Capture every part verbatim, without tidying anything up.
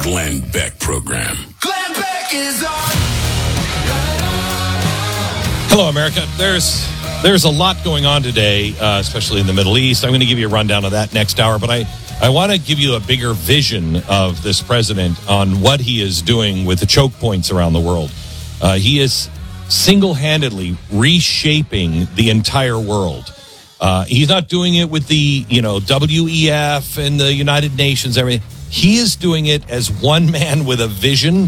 Glenn Beck Program. Glenn Beck is on. Hello, America. There's there's a lot going on today, uh, especially in the Middle East. I'm going to give you a rundown of that next hour, but I, I want to give you a bigger vision of this president on what he is doing with the choke points around the world. Uh, he is single-handedly reshaping the entire world. Uh, he's not doing it with the, you know, W E F and the United Nations, everything. He is doing it as one man with a vision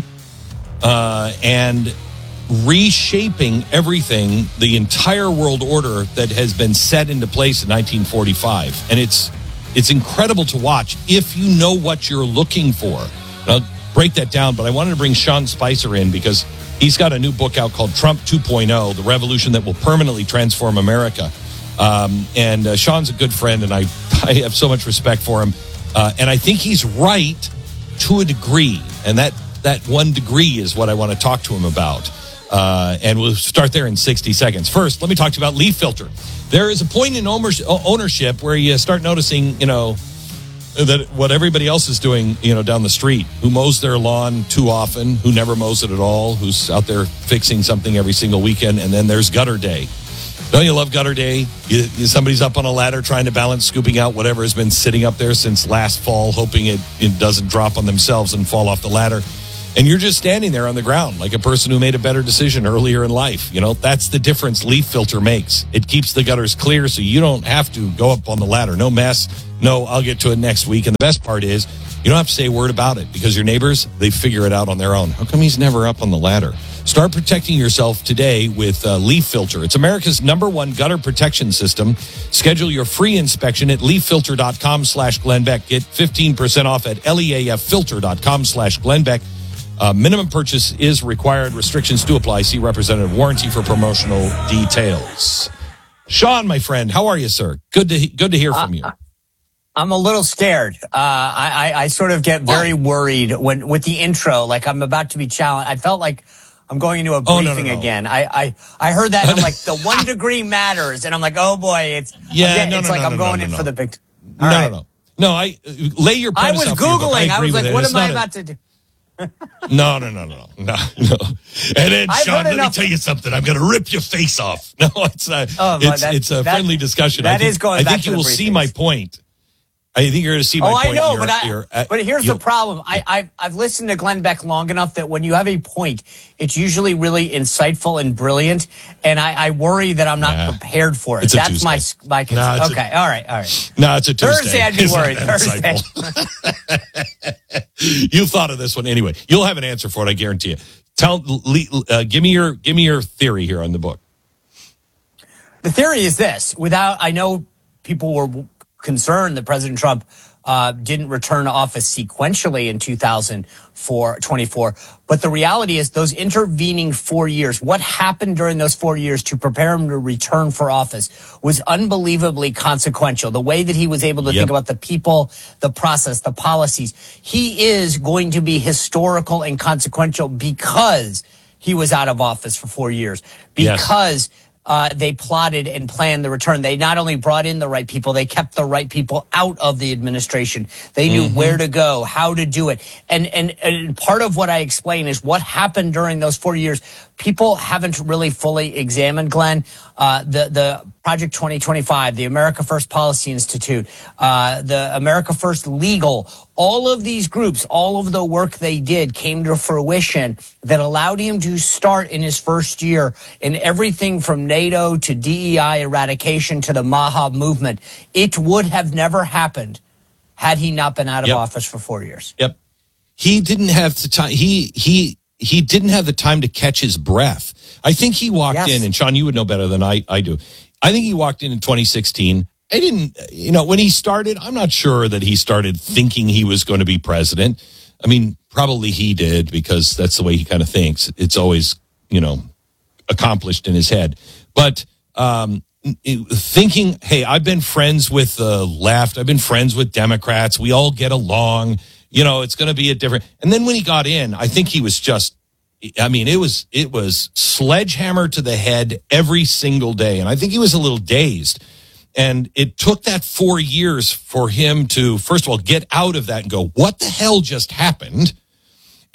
uh, and reshaping everything, the entire world order that has been set into place in nineteen forty-five. And it's it's incredible to watch if you know what you're looking for. And I'll break that down, but I wanted to bring Sean Spicer in because he's got a new book out called Trump two point oh, The Revolution That Will Permanently Transform America. Um, and uh, Sean's a good friend, and I, I have so much respect for him. Uh, and I think he's right to a degree. And that, that one degree is what I want to talk to him about. Uh, and we'll start there in sixty seconds. First, let me talk to you about Leaf Filter. There is a point in ownership where you start noticing, you know, that what everybody else is doing, you know, down the street, who mows their lawn too often, who never mows it at all, who's out there fixing something every single weekend. And then there's gutter day. Don't you love gutter day? You, you, somebody's up on a ladder trying to balance, scooping out whatever has been sitting up there since last fall, hoping it, it doesn't drop on themselves and fall off the ladder. And you're just standing there on the ground like a person who made a better decision earlier in life. You know, that's the difference Leaf Filter makes. It keeps the gutters clear so you don't have to go up on the ladder. No mess. No, I'll get to it next week. And the best part is you don't have to say a word about it because your neighbors, they figure it out on their own. How come he's never up on the ladder? Start protecting yourself today with uh, Leaf Filter. It's America's number one gutter protection system. Schedule your free inspection at leaffilter.com slash Glenn Beck. Get fifteen percent off at leaffilter.com slash Glenn Beck. Uh, minimum purchase is required. Restrictions do apply. See Representative Warranty for promotional details. Sean, my friend, how are you, sir? Good to good to hear from you. Uh, I'm a little scared. Uh, I, I, I sort of get very oh. worried when with the intro, like I'm about to be challenged. I felt like I'm going into a briefing oh, no, no, no. again. I, I, I heard that, and I'm like, the one degree matters, and I'm like, oh boy, it's yeah, again, no, it's no, like no, I'm no, going no, in no. for the big. No, right. no, no, no. I lay your. I was googling. I, I was like, what am I a, about to do? no, no, no, no, no, no. And then, I've Sean, let enough. me tell you something. I'm going to rip your face off. No, it's not. Oh, it's that, it's a that, friendly discussion. That I think, is going I back think to you the will briefings. see my point. I think you're going to see my oh, point. Oh, I know, you're, but I, you're, uh, but here's the problem. I, I, I've listened to Glenn Beck long enough that when you have a point, it's usually really insightful and brilliant, and I, I worry that I'm not nah, prepared for it. It's That's a my my concern. Nah, okay, a, all right, all right. No, nah, it's a Tuesday. Thursday, I'd be it's worried. Thursday. You thought of this one anyway. You'll have an answer for it, I guarantee you. Tell, uh, give me your, give me your theory here on the book. The theory is this: without, I know people were concerned that President Trump uh, didn't return to office sequentially in two thousand twenty-four. But the reality is those intervening four years, what happened during those four years to prepare him to return for office was unbelievably consequential. The way that he was able to yep. think about the people, the process, the policies. He is going to be historical and consequential because he was out of office for four years. Because yes. Uh, they plotted and planned the return. They not only brought in the right people, they kept the right people out of the administration. They knew mm-hmm. where to go, how to do it. And, and, and part of what I explain is what happened during those four years. People haven't really fully examined, Glenn, uh, the, the Project twenty twenty-five, the America First Policy Institute, uh, the America First Legal, all of these groups, all of the work they did came to fruition that allowed him to start in his first year in everything from NATO to D E I eradication to the Maha movement. It would have never happened had he not been out of yep. office for four years. Yep. He didn't have the time. He, he, he didn't have the time to catch his breath. I think he walked yes. in, and Sean, you would know better than I, I do. I think he walked in in twenty sixteen. I didn't, you know, when he started, I'm not sure that he started thinking he was going to be president. I mean, probably he did because that's the way he kind of thinks. It's always, you know, accomplished in his head. But um, thinking, hey, I've been friends with the left. I've been friends with Democrats. We all get along. You know, it's going to be a different. And then when he got in, I think he was just, I mean, it was it was sledgehammer to the head every single day. And I think he was a little dazed. And it took that four years for him to, first of all, get out of that and go, what the hell just happened?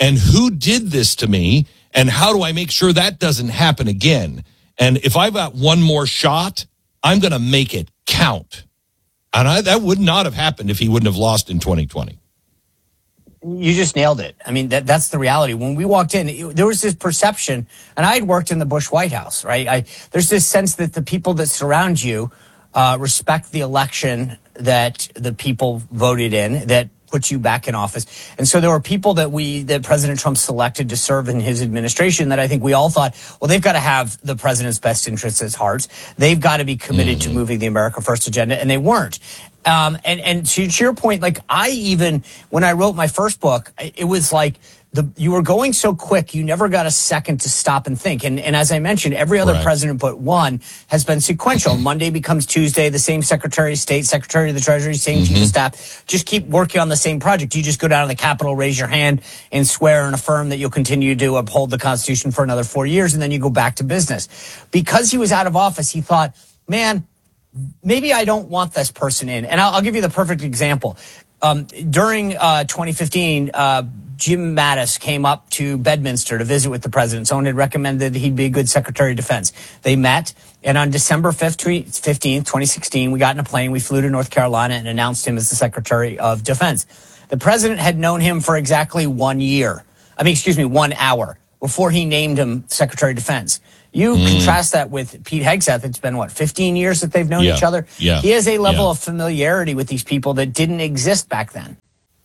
and who did this to me, and how do I make sure that doesn't happen again? And if I've got one more shot, I'm going to make it count. And I, that would not have happened if he wouldn't have lost in twenty twenty. You just nailed it. I mean, that, that's the reality. When we walked in, it, there was this perception, and I had worked in the Bush White House, right? I, there's this sense that the people that surround you uh, respect the election that the people voted in, that put you back in office. And so there were people that we, that President Trump selected to serve in his administration that I think we all thought, well, they've got to have the president's best interests at heart. They've got to be committed mm-hmm. to moving the America First agenda, and they weren't. Um, and, and to, to your point, like I even, when I wrote my first book, it was like the, you were going so quick, you never got a second to stop and think. And, and as I mentioned, every other right. president but one has been sequential. Monday becomes Tuesday, the same Secretary of State, Secretary of the Treasury, same mm-hmm. chief of staff, just keep working on the same project. You just go down to the Capitol, raise your hand and swear and affirm that you'll continue to uphold the Constitution for another four years. And then you go back to business. Because he was out of office, he thought, man, maybe I don't want this person in. And I'll, I'll give you the perfect example. Um, during uh, twenty fifteen, uh, Jim Mattis came up to Bedminster to visit with the president. Someone had recommended he'd be a good Secretary of Defense. They met, and on December fifteenth, twenty sixteen, we got in a plane, we flew to North Carolina and announced him as the Secretary of Defense. The president had known him for exactly one year. I mean, excuse me, one hour before he named him Secretary of Defense. You mm. contrast that with Pete Hegseth. It's been, what, fifteen years that they've known yeah. each other? Yeah. He has a level yeah. of familiarity with these people that didn't exist back then.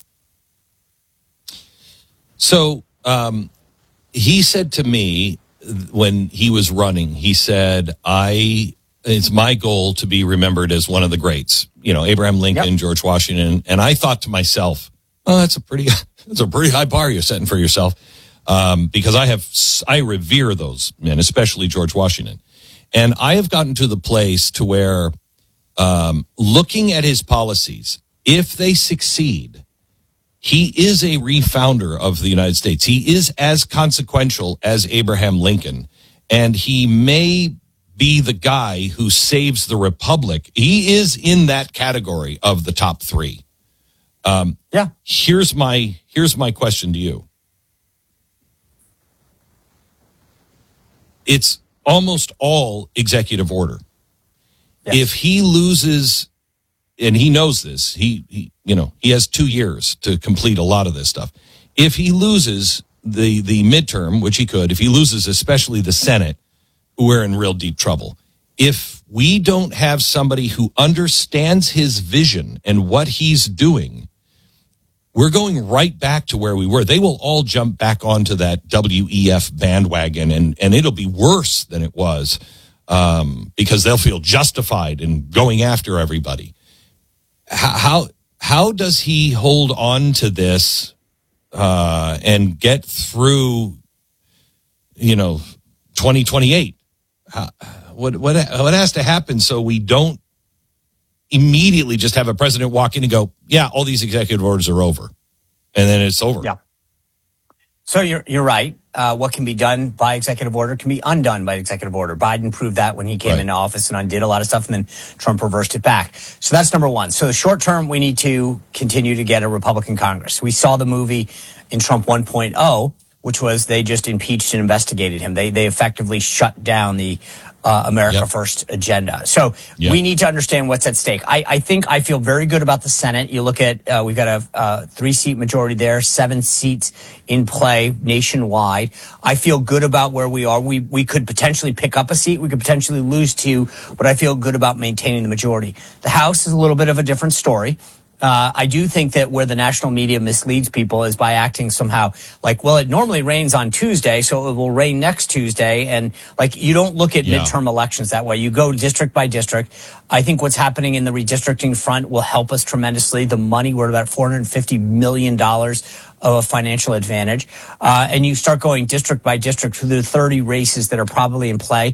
So um, he said to me when he was running, he said, I it's my goal to be remembered as one of the greats. You know, Abraham Lincoln, yep. George Washington. And I thought to myself, oh, that's a pretty, that's a pretty high bar you're setting for yourself. Um, because I have, I revere those men, especially George Washington. And I have gotten to the place to where, um, looking at his policies, if they succeed, he is a refounder of the United States. He is as consequential as Abraham Lincoln, and he may be the guy who saves the republic. He is in that category of the top three. Um, yeah. Here's my, here's my question to you. It's almost all executive order. Yes. If he loses, and he knows this, he, he, you know, he has two years to complete a lot of this stuff. If he loses the, the midterm, which he could, if he loses especially the Senate, we're in real deep trouble. If we don't have somebody who understands his vision and what he's doing, we're going right back to where we were. They will all jump back onto that W E F bandwagon, and, and it'll be worse than it was um, because they'll feel justified in going after everybody. How how, how does he hold on to this uh, and get through, you know, twenty twenty-eight? How, what what what has to happen so we don't immediately just have a president walk in and go, yeah, all these executive orders are over, and then it's over? Yeah. So you're you're right. Uh, what can be done by executive order can be undone by executive order. Biden proved that when he came right. into office and undid a lot of stuff, and then Trump reversed it back. So that's number one. So short term, we need to continue to get a Republican Congress. We saw the movie in Trump one point oh, which was they just impeached and investigated him. They they effectively shut down the Uh, America yep. First agenda. So yep. we need to understand what's at stake. I, I think I feel very good about the Senate. You look at, uh, we've got a uh, three-seat majority there, seven seats in play nationwide. I feel good about where we are. We we could potentially pick up a seat. We could potentially lose two, but I feel good about maintaining the majority. The House is a little bit of a different story. Uh, I do think that where the national media misleads people is by acting somehow like, well, it normally rains on Tuesday, so it will rain next Tuesday. And like, you don't look at yeah. midterm elections that way. You go district by district. I think what's happening in the redistricting front will help us tremendously. The money, we're about four hundred fifty million dollars of a financial advantage. Uh, and you start going district by district through the thirty races that are probably in play.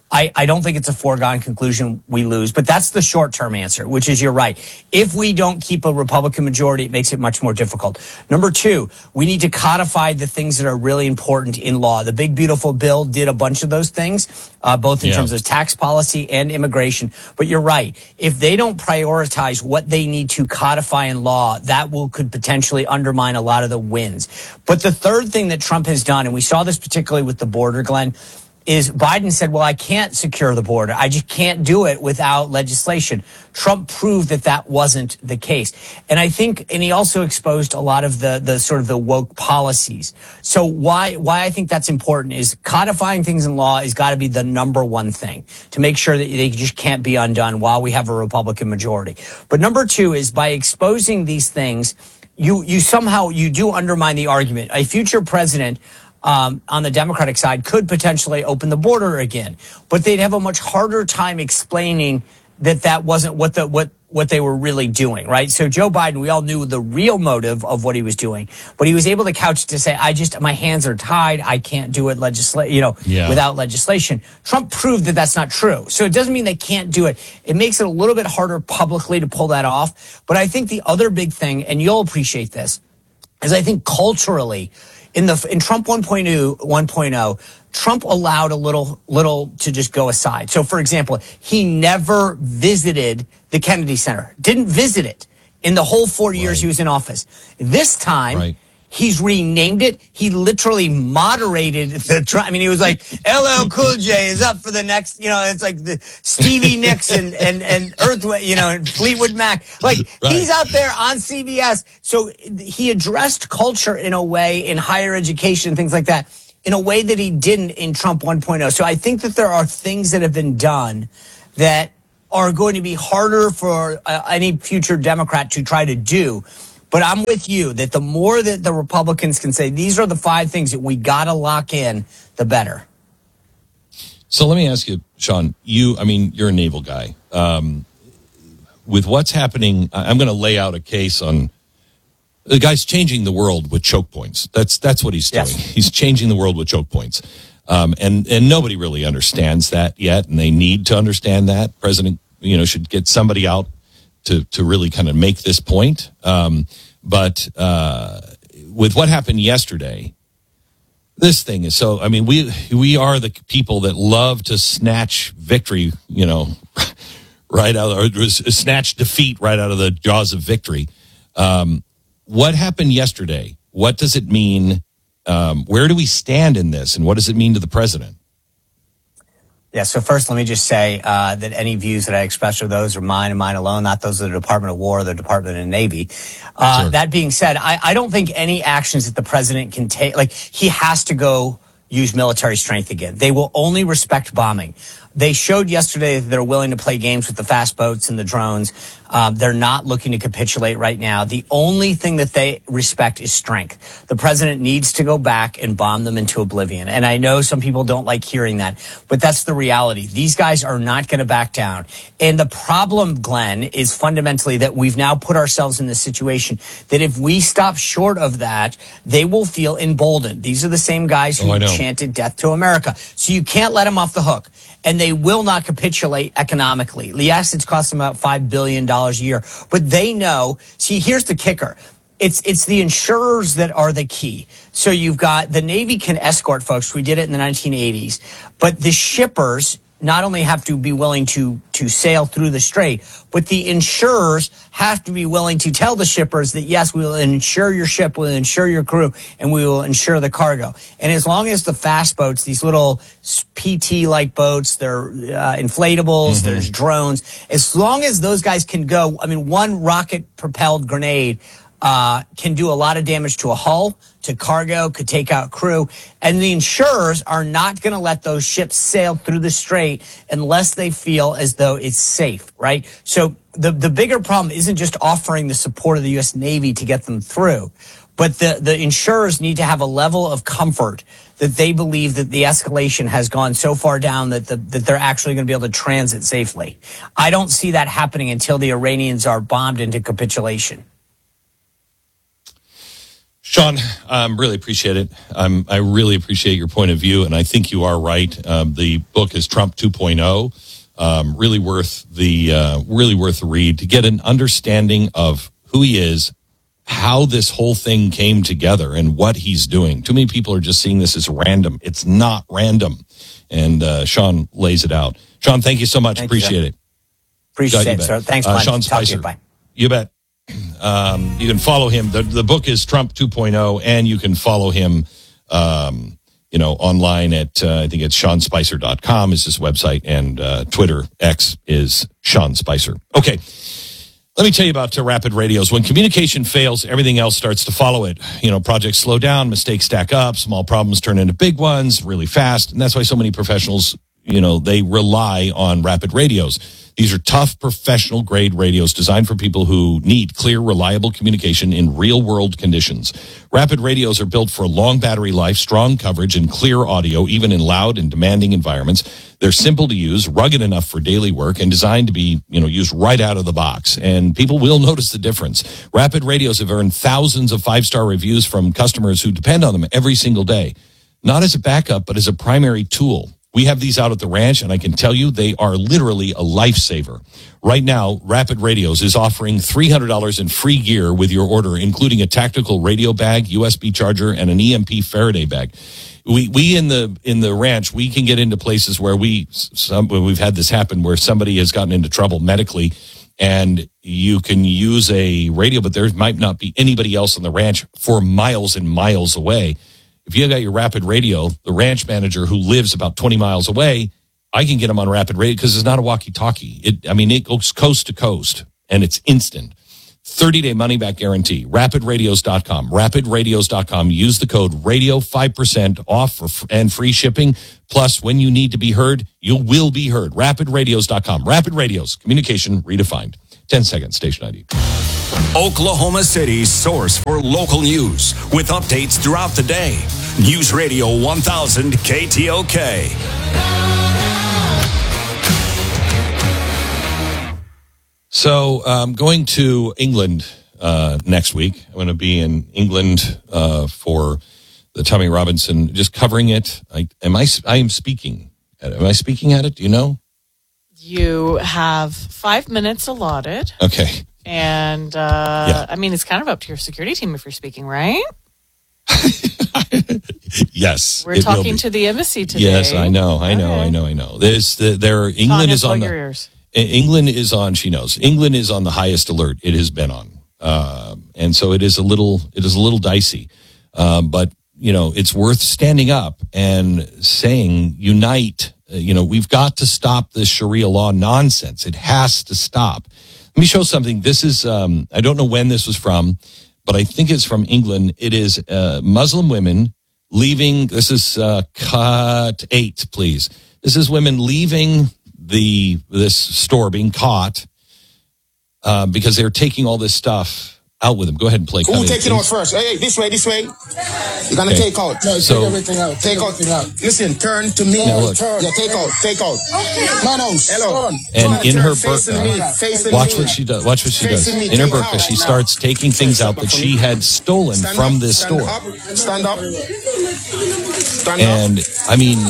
I, I don't think it's a foregone conclusion we lose, but that's the short-term answer, which is you're right. If we don't keep a Republican majority, it makes it much more difficult. Number two, we need to codify the things that are really important in law. The Big Beautiful Bill did a bunch of those things, uh, both in yeah. terms of tax policy and immigration. But you're right. If they don't prioritize what they need to codify in law, that will could potentially undermine a lot of the wins. But the third thing that Trump has done, and we saw this particularly with the border, Glenn, is Biden said, well, I can't secure the border. I just can't do it without legislation. Trump proved that that wasn't the case. And I think, and he also exposed a lot of the, the sort of the woke policies. So why, why I think that's important is codifying things in law has got to be the number one thing to make sure that they just can't be undone while we have a Republican majority. But number two is by exposing these things, you, you somehow, you do undermine the argument. A future president Um, on the Democratic side could potentially open the border again, but they'd have a much harder time explaining that that wasn't what the what what they were really doing, right? So Joe Biden, we all knew the real motive of what he was doing, but he was able to couch it to say, "I just my hands are tied. I can't do it legisla- you know, yeah. without legislation." Trump proved that that's not true. So it doesn't mean they can't do it. It makes it a little bit harder publicly to pull that off. But I think the other big thing, and you'll appreciate this, is I think culturally. In the in Trump one point oh, Trump allowed a little little to just go aside. So, for example, he never visited the Kennedy Center. Didn't visit it in the whole four years right. he was in office. This time, right. he's renamed it. He literally moderated the. I mean, he was like, L L Cool J is up for the next. You know, it's like the Stevie Nicks and and and Earth, you know, and Fleetwood Mac. Like right. he's out there on C B S. So he addressed culture in a way in higher education, things like that, in a way that he didn't in Trump one point oh. So I think that there are things that have been done that are going to be harder for uh, any future Democrat to try to do. But I'm with you that the more that the Republicans can say, these are the five things that we got to lock in, the better. So let me ask you, Sean, you, I mean, you're a naval guy. Um, with what's happening, I'm going to lay out a case on the guy's changing the world with choke points. That's, that's what he's doing. Yes. He's changing the world with choke points. Um, and, and nobody really understands that yet. And they need to understand that. President, you know, should get somebody out to, to really kind of make this point. Um, but, uh, with what happened yesterday, this thing is so, I mean, we, we are the people that love to snatch victory, you know, right out, or snatch defeat right out of the jaws of victory. Um, what happened yesterday? What does it mean? Um, where do we stand in this? And what does it mean to the president? Yeah, so first let me just say uh, that any views that I express are those are mine and mine alone, not those of the Department of War or the Department of the Navy. Uh, sure. That being said, I, I don't think any actions that the president can take, like he has to go use military strength again. They will only respect bombing. They showed yesterday that they're willing to play games with the fast boats and the drones. Um, they're not looking to capitulate right now. The only thing that they respect is strength. The president needs to go back and bomb them into oblivion. And I know some people don't like hearing that, but that's the reality. These guys are not going to back down. And the problem, Glenn, is fundamentally that we've now put ourselves in this situation that if we stop short of that, they will feel emboldened. These are the same guys who oh, chanted death to America. So you can't let them off the hook. And they will not capitulate economically. Yes, it's cost them about five billion dollars a year. But they know, see, here's the kicker. It's it's the insurers that are the key. So you've got, the Navy can escort folks. We did it in the nineteen eighties. But the shippers not only have to be willing to, to sail through the strait, but the insurers have to be willing to tell the shippers that, yes, we will insure your ship, we'll insure your crew, and we will insure the cargo. And as long as the fast boats, these little P T-like boats, they're uh, inflatables, mm-hmm. there's drones, as long as those guys can go, I mean, one rocket-propelled grenade Uh, can do a lot of damage to a hull, to cargo, could take out crew. And the insurers are not going to let those ships sail through the strait unless they feel as though it's safe, right? So the, the bigger problem isn't just offering the support of the U S Navy to get them through, but the, the insurers need to have a level of comfort that they believe that the escalation has gone so far down that the, that they're actually going to be able to transit safely. I don't see that happening until the Iranians are bombed into capitulation. Sean, um, really appreciate it. Um, I really appreciate your point of view, and I think you are right. Um, the book is Trump two point oh. Um, really worth the uh, really worth the read to get an understanding of who he is, how this whole thing came together, and what he's doing. Too many people are just seeing this as random. It's not random, and uh, Sean lays it out. Sean, thank you so much. Thank appreciate you, it. Appreciate You it, bet. sir. Thanks, uh, Glenn. Sean Talk to Spicer. you. Bye. You bet. Um, you can follow him. The, the book is Trump two point oh, and you can follow him, um, you know, online at, uh, I think it's sean spicer dot com is his website, and uh, Twitter, X is Sean Spicer. Okay. Let me tell you about uh, Rapid Radios. When communication fails, everything else starts to follow it. You know, projects slow down, mistakes stack up, small problems turn into big ones really fast. And that's why so many professionals, you know, they rely on Rapid Radios. These are tough, professional grade radios designed for people who need clear, reliable communication in real world conditions. Rapid Radios are built for long battery life, strong coverage, and clear audio, even in loud and demanding environments. They're simple to use, rugged enough for daily work, and designed to be, you know, used right out of the box. And people will notice the difference. Rapid Radios have earned thousands of five-star reviews from customers who depend on them every single day. Not as a backup, but as a primary tool. We have these out at the ranch, and I can tell you they are literally a lifesaver. Right now, Rapid Radios is offering three hundred dollars in free gear with your order, including a tactical radio bag, U S B charger, and an E M P Faraday bag. We we in the in the ranch, we can get into places where we some we've had this happen where somebody has gotten into trouble medically, and you can use a radio, but there might not be anybody else on the ranch for miles and miles away. If you got your Rapid Radio, the ranch manager who lives about twenty miles away, I can get him on Rapid Radio because it's not a walkie-talkie. It, I mean, it goes coast to coast, and it's instant. thirty-day money-back guarantee. rapid radios dot com. rapid radios dot com. Use the code radio, five percent off for, and free shipping. Plus, when you need to be heard, you will be heard. rapid radios dot com. Rapid Radios. Communication redefined. ten seconds. Station I D. Oklahoma City's source for local news with updates throughout the day. News Radio one thousand K T O K. So I'm um, going to England uh, next week. I'm going to be in England uh, for the Tommy Robinson, just covering it. I, am I? I am speaking. Am I speaking at it? Do you know? You have five minutes allotted. Okay. And, uh, yeah. I mean, it's kind of up to your security team if you're speaking, right? Yes. We're talking to the embassy today. Yes, I know, I know, okay. I know, I know. There's the, there, England Tanya, is on your the, ears. England is on, she knows, England is on the highest alert it has been on. Uh, and so it is a little, it is a little dicey. Um, but, you know, it's worth standing up and saying, unite, uh, you know, we've got to stop this Sharia law nonsense. It has to stop. Let me show something. This is, um, I don't know when this was from, but I think it's from England. It is uh, Muslim women leaving. This is uh, cut eight, please. This is women leaving the this store, being caught uh, because they're taking all this stuff out with them. Go ahead and play. Who take it out first? Hey, hey, this way, this way. You're gonna Okay. take out. No, So- take everything out. Take out. everything out. Listen, turn to me. Now look. Turn. Yeah, take out. Take out. Okay. Manos. Hello. And in Turn her facing burqa, me, facing watch me. what she does. Watch what she does. Facing me, In her take burqa, out. she starts taking things out that she had stolen Stand from up, this stand store. Up, stand up. Stand And I mean,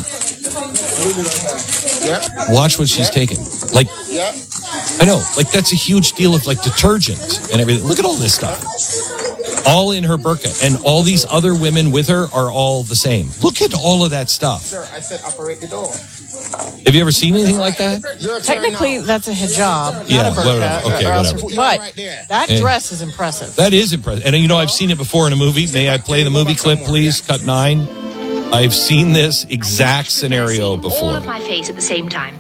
up. Yeah. watch what she's taking. Like, Yeah. I know, like that's a huge deal of like detergent and everything. Look at all this stuff. All in her burqa. And all these other women with her are all the same. Look at all of that stuff. Sir, I said operate the door. Have you ever seen anything like that? Your turn Technically, now. that's a hijab, not Yeah, a burqa. whatever. Okay, or else- whatever. But Right there. that Yeah. dress is impressive. That is impressive. And you know, I've seen it before in a movie. May I play the movie clip, please? Cut nine. I've seen this exact scenario All before. of my face at the same time.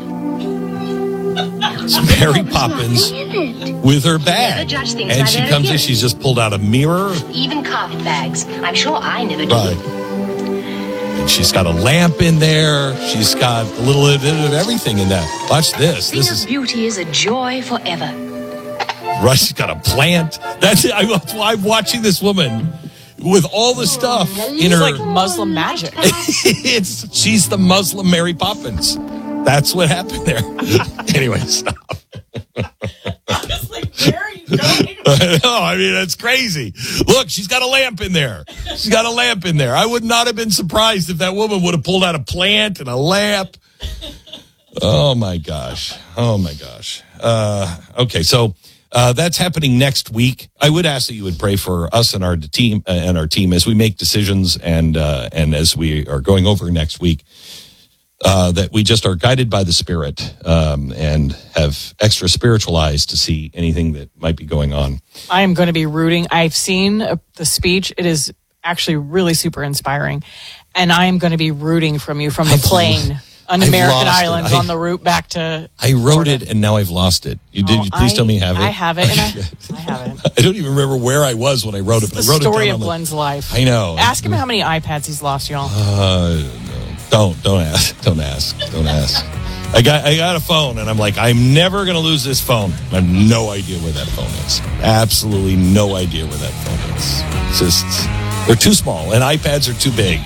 It's Mary Poppins with her bag. Never judge things And by she their comes in, appearance. she's just pulled out a mirror. Even carpet bags. I'm sure I never did. Right. And she's got a lamp in there. She's got a little bit of everything in that. Watch this. Thing This of is beauty is a joy forever. right. She's got a plant. That's it. I, I'm watching this woman with all the stuff in It's her. like Muslim magic. it's she's the Muslim Mary Poppins. That's what happened there. Anyway, stop. It's like, where are you going? I know. I mean, that's crazy. Look, she's got a lamp in there. She's got a lamp in there. I would not have been surprised if that woman would have pulled out a plant and a lamp. Oh, my gosh. Oh, my gosh. Uh, okay, so uh, that's happening next week. I would ask that you would pray for us and our team uh, and our team as we make decisions and uh, and as we are going over next week. Uh, that we just are guided by the Spirit um, and have extra spiritual eyes to see anything that might be going on. I am going to be rooting. I've seen uh, the speech. It is actually really super inspiring. And I am going to be rooting from you from the I've, plane on I've American Islands I, on the route back to I wrote Florida. it and now I've lost it. You did. Oh, you please I, tell me you have it. I have it. And I, I have it. I don't even remember where I was when I wrote it. But The I wrote story it down of on Glenn's life. I know. Ask him how many iPads he's lost, y'all. Uh, Don't, don't ask, don't ask, don't ask. I got, I got a phone, and I'm like, I'm never going to lose this phone. I have no idea where that phone is. Absolutely no idea where that phone is. It's just, they're too small, and iPads are too big.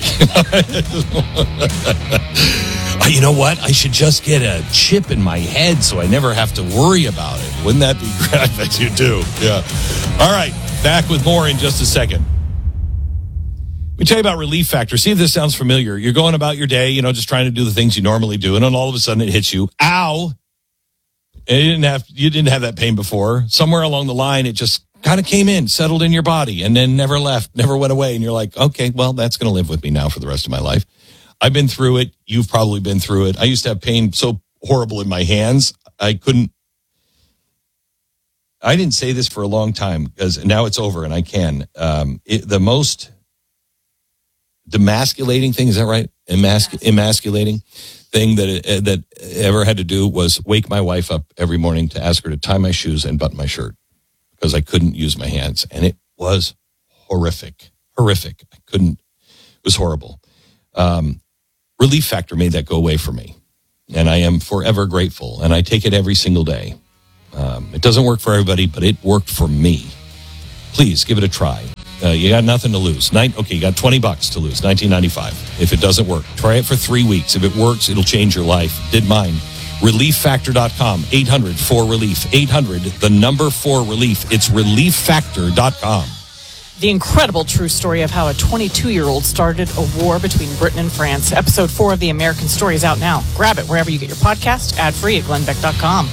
You know what? I should just get a chip in my head so I never have to worry about it. Wouldn't that be great? I bet you do. Yeah. All right, back with more in just a second. Let me tell you about Relief Factor. See if this sounds familiar. You're going about your day, you know, just trying to do the things you normally do, and then all of a sudden it hits you. Ow! And you didn't have you didn't have that pain before. Somewhere along the line, it just kind of came in, settled in your body, and then never left, never went away. And you're like, okay, well, that's going to live with me now for the rest of my life. I've been through it. You've probably been through it. I used to have pain so horrible in my hands, I couldn't. I didn't say this for a long time because now it's over, and I can. Um, it, the most demasculating thing, is that right? Emasc- emasculating thing that uh, that ever had to do was wake my wife up every morning to ask her to tie my shoes and button my shirt because I couldn't use my hands, and it was horrific, horrific. I couldn't. It was horrible. Um, Relief Factor made that go away for me, and I am forever grateful. And I take it every single day. Um, it doesn't work for everybody, but it worked for me. Please give it a try. Uh, you got nothing to lose. Nine, okay, you got twenty bucks to lose, nineteen ninety-five. If it doesn't work, try it for three weeks. If it works, it'll change your life. Did mine. relief factor dot com, eight hundred four relief, eight hundred, the number four relief. It's relief factor dot com. The incredible true story of how a twenty-two-year-old started a war between Britain and France. Episode four of The American Story is out now. Grab it wherever you get your podcast, ad-free at glenn beck dot com.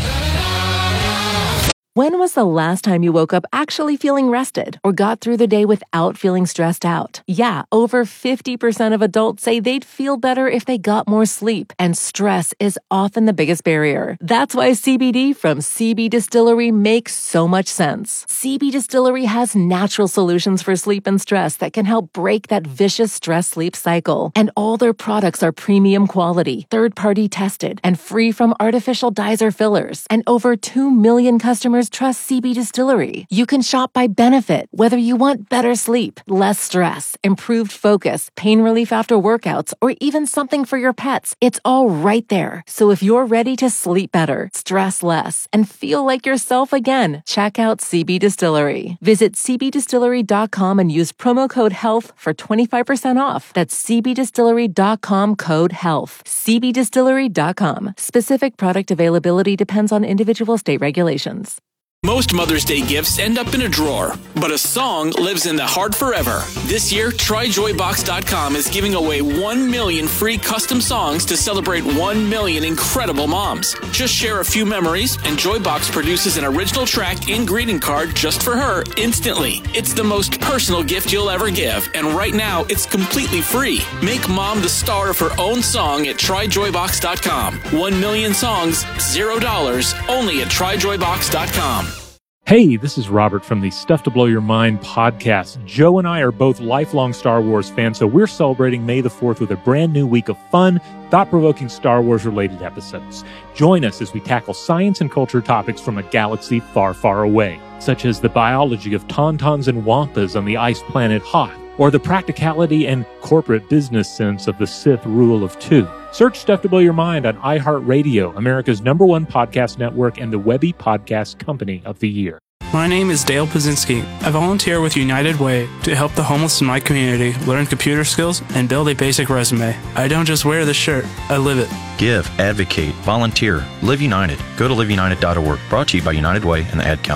When was the last time you woke up actually feeling rested or got through the day without feeling stressed out? Yeah, over fifty percent of adults say they'd feel better if they got more sleep, and stress is often the biggest barrier. That's why C B D from C B Distillery makes so much sense. C B Distillery has natural solutions for sleep and stress that can help break that vicious stress-sleep cycle. And all their products are premium quality, third-party tested, and free from artificial dyes or fillers. And over two million customers trust C B Distillery. You can shop by benefit, whether you want better sleep, less stress, improved focus, pain relief after workouts, or even something for your pets. It's all right there. So if you're ready to sleep better, stress less, and feel like yourself again, check out C B Distillery. Visit c b distillery dot com and use promo code HEALTH for twenty-five percent off. That's c b distillery dot com code HEALTH. c b distillery dot com. Specific product availability depends on individual state regulations. Most Mother's Day gifts end up in a drawer, but a song lives in the heart forever. This year, try joy box dot com is giving away one million free custom songs to celebrate one million incredible moms. Just share a few memories, and Joybox produces an original track and greeting card just for her instantly. It's the most personal gift you'll ever give, and right now, it's completely free. Make mom the star of her own song at try joy box dot com. One million songs, zero dollars, only at try joy box dot com. Hey, this is Robert from the Stuff to Blow Your Mind podcast. Joe and I are both lifelong Star Wars fans, so we're celebrating May the fourth with a brand new week of fun, thought-provoking Star Wars-related episodes. Join us as we tackle science and culture topics from a galaxy far, far away, such as the biology of tauntauns and wampas on the ice planet Hoth, or the practicality and corporate business sense of the Sith rule of two. Search Stuff to Blow Your Mind on iHeartRadio, America's number one podcast network and the Webby Podcast Company of the Year. My name is Dale Pazinski. I volunteer with United Way to help the homeless in my community learn computer skills and build a basic resume. I don't just wear the shirt, I live it. Give, advocate, volunteer, Live United. Go to live united dot org. Brought to you by United Way and the Ad Council.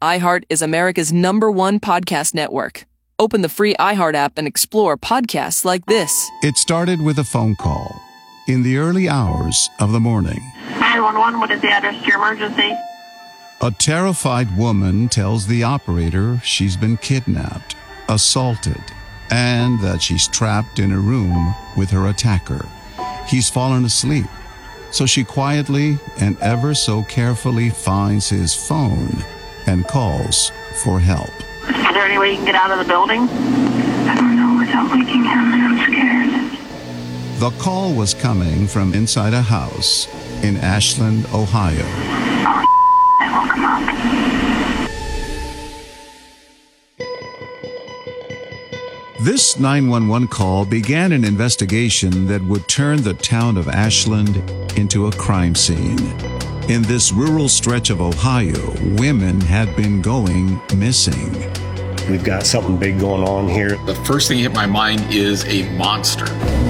iHeart is America's number one podcast network. Open the free iHeart app and explore podcasts like this. It started with a phone call in the early hours of the morning. nine one one, what is the address to your emergency? A terrified woman tells the operator she's been kidnapped, assaulted, and that she's trapped in a room with her attacker. He's fallen asleep, so she quietly and ever so carefully finds his phone and calls for help. Is there any way you can get out of the building? I don't know without waking him. I'm scared. The call was coming from inside a house in Ashland, Ohio. Oh, I woke him up. This nine one one call began an investigation that would turn the town of Ashland into a crime scene. In this rural stretch of Ohio, women had been going missing. We've got something big going on here. The first thing that hit my mind is a monster.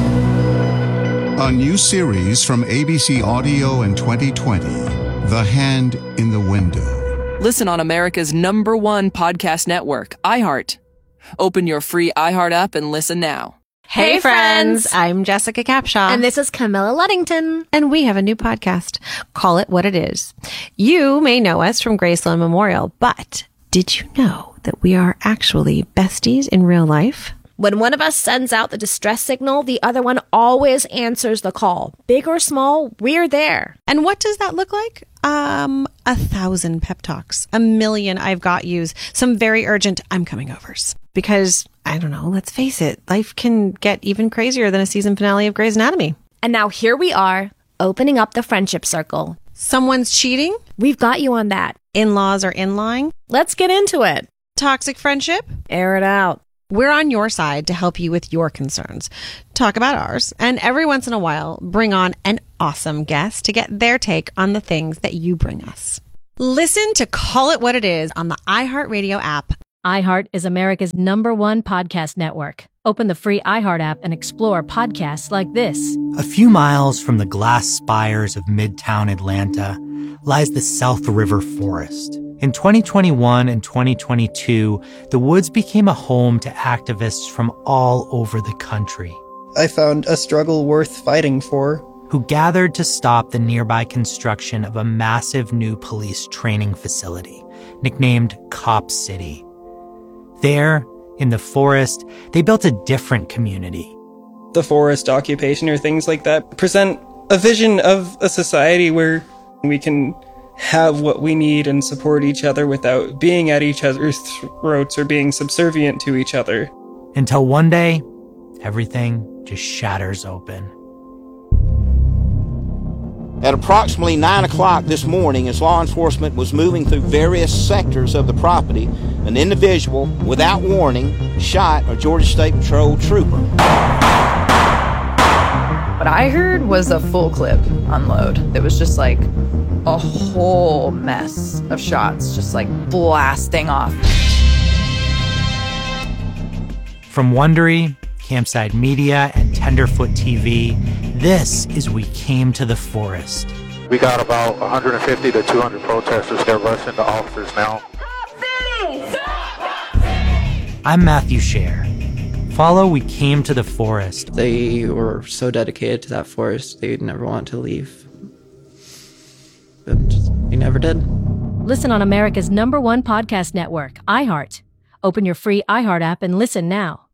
A new series from A B C Audio in twenty twenty, The Hand in the Window. Listen on America's number one podcast network, iHeart. Open your free iHeart app and listen now. Hey, friends. I'm Jessica Capshaw. And this is Camilla Luddington. And we have a new podcast. Call It What It Is. You may know us from Graceland Memorial, but did you know that we are actually besties in real life? When one of us sends out the distress signal, the other one always answers the call. Big or small, we're there. And what does that look like? Um, a thousand pep talks, a million I've got yous, some very urgent I'm coming overs. Because, I don't know, let's face it, life can get even crazier than a season finale of Grey's Anatomy. And now here we are, opening up the friendship circle. Someone's cheating? We've got you on that. In-laws are in-lying? Let's get into it. Toxic friendship? Air it out. We're on your side to help you with your concerns. Talk about ours, and every once in a while, bring on an awesome guest to get their take on the things that you bring us. Listen to Call It What It Is on the iHeartRadio app. iHeart is America's number one podcast network. Open the free iHeart app and explore podcasts like this. A few miles from the glass spires of Midtown Atlanta lies the South River Forest. In twenty twenty-one and twenty twenty-two, the woods became a home to activists from all over the country. I found a struggle worth fighting for. Who gathered to stop the nearby construction of a massive new police training facility, nicknamed Cop City. There, in the forest, they built a different community. The forest occupation or things like that present a vision of a society where we can have what we need and support each other without being at each other's throats or being subservient to each other. Until one day, everything just shatters open. At approximately nine o'clock this morning, as law enforcement was moving through various sectors of the property, an individual, without warning, shot a Georgia State Patrol trooper. What I heard was a full clip unload. It was just like a whole mess of shots just like blasting off. From Wondery, Campside Media, and Tenderfoot T V, this is We Came to the Forest. We got about one hundred fifty to two hundred protesters. They're rushing the officers now. I'm Matthew Scher. Follow We Came to the Forest. They were so dedicated to that forest, they'd never want to leave. And they never did. Listen on America's number one podcast network, iHeart. Open your free iHeart app and listen now.